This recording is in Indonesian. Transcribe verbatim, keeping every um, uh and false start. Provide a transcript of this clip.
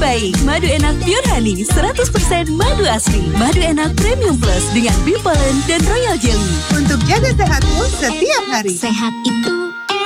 terbaik. Madu enak Pure Honey, seratus persen madu asli. Madu enak Premium Plus dengan Bee Pollen dan Royal Jelly. Untuk jaga sehatmu setiap hari. Sehat itu